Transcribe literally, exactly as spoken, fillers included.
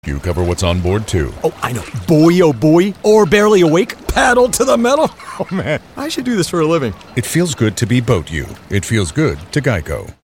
You cover what's on board, too. Oh, I know. Boy, oh boy. Or barely awake. Paddle to the metal. Oh, man. I should do this for a living. It feels good to be Boat You. It feels good to Geico.